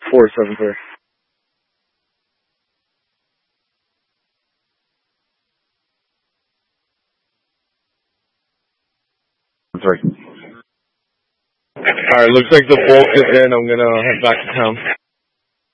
473. Three. Alright, looks like the bulk is in. I'm gonna head back to town.